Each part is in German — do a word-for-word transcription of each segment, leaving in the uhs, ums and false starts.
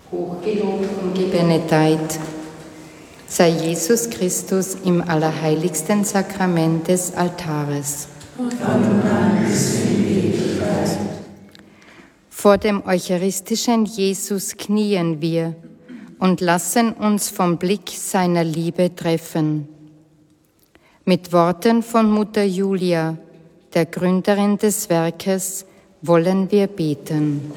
Hochgelobt und gebenedeit sei Jesus Christus im allerheiligsten Sakrament des Altares. Vor dem eucharistischen Jesus knien wir und lassen uns vom Blick seiner Liebe treffen. Mit Worten von Mutter Julia, der Gründerin des Werkes, wollen wir beten.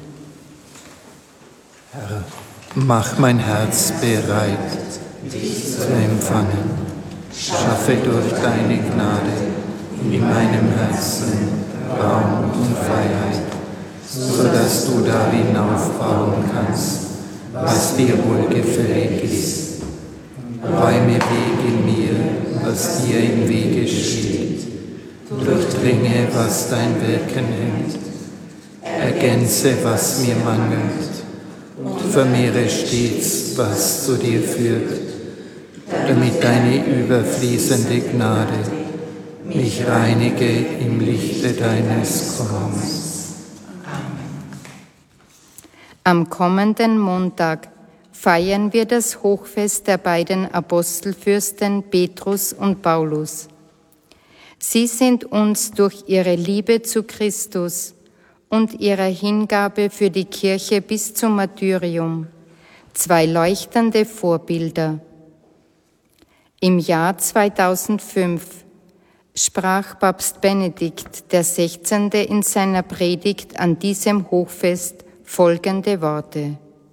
Herr, mach mein Herz bereit, dich zu empfangen. Schaffe durch deine Gnade in meinem Herzen Raum und Freiheit, so dass du darin aufbauen kannst, was dir wohlgefällig ist. Räume Weg in mir, was dir im Wege steht. Durchdringe, was dein Wirken hemmt. Ergänze, was mir mangelt. Und vermehre stets, was zu dir führt, damit deine überfließende Gnade mich reinige im Lichte deines Kommens. Am kommenden Montag feiern wir das Hochfest der beiden Apostelfürsten Petrus und Paulus. Sie sind uns durch ihre Liebe zu Christus und ihrer Hingabe für die Kirche bis zum Martyrium zwei leuchtende Vorbilder. Im Jahr zweitausendfünf sprach Papst Benedikt der Sechzehnte in seiner Predigt an diesem Hochfest folgende Worte: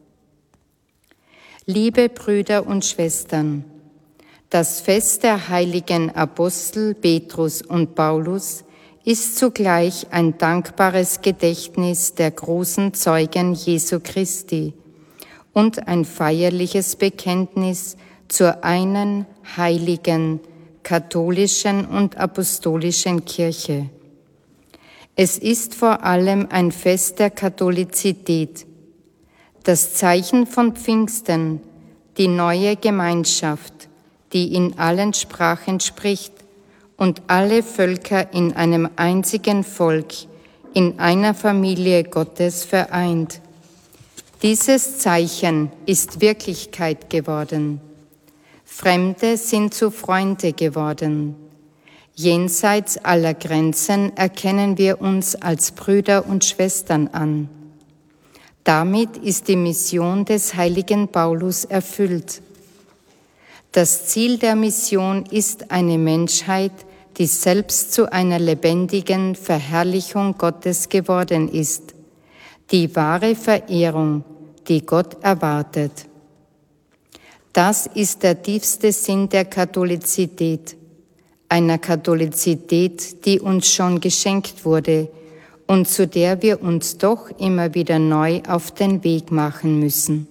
Liebe Brüder und Schwestern, das Fest der heiligen Apostel Petrus und Paulus ist zugleich ein dankbares Gedächtnis der großen Zeugen Jesu Christi und ein feierliches Bekenntnis zur einen heiligen, katholischen und apostolischen Kirche. Es ist vor allem ein Fest der Katholizität, das Zeichen von Pfingsten, die neue Gemeinschaft, die in allen Sprachen spricht und alle Völker in einem einzigen Volk, in einer Familie Gottes vereint. Dieses Zeichen ist Wirklichkeit geworden. Fremde sind zu Freunde geworden. Jenseits aller Grenzen erkennen wir uns als Brüder und Schwestern an. Damit ist die Mission des heiligen Paulus erfüllt. Das Ziel der Mission ist eine Menschheit, die selbst zu einer lebendigen Verherrlichung Gottes geworden ist, die wahre Verehrung, die Gott erwartet. Das ist der tiefste Sinn der Katholizität, einer Katholizität, die uns schon geschenkt wurde und zu der wir uns doch immer wieder neu auf den Weg machen müssen.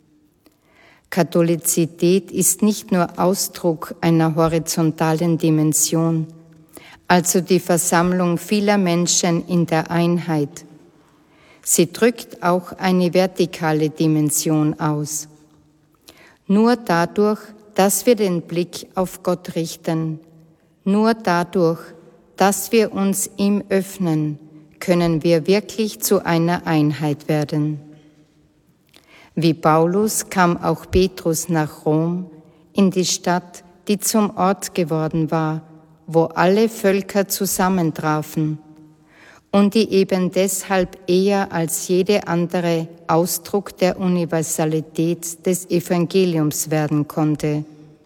Katholizität ist nicht nur Ausdruck einer horizontalen Dimension, also die Versammlung vieler Menschen in der Einheit. Sie drückt auch eine vertikale Dimension aus. Nur dadurch, dass wir den Blick auf Gott richten, nur dadurch, dass wir uns ihm öffnen, können wir wirklich zu einer Einheit werden. Wie Paulus kam auch Petrus nach Rom, in die Stadt, die zum Ort geworden war, wo alle Völker zusammentrafen und die eben deshalb eher als jede andere Ausdruck der Universalität des Evangeliums werden konnte.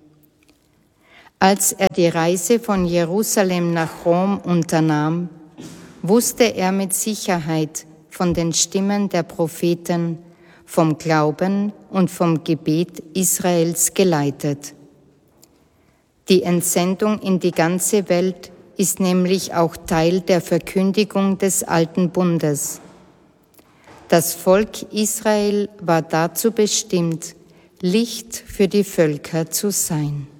Als er die Reise von Jerusalem nach Rom unternahm, wusste er mit Sicherheit von den Stimmen der Propheten, vom Glauben und vom Gebet Israels geleitet. Die Entsendung in die ganze Welt ist nämlich auch Teil der Verkündigung des Alten Bundes. Das Volk Israel war dazu bestimmt, Licht für die Völker zu sein.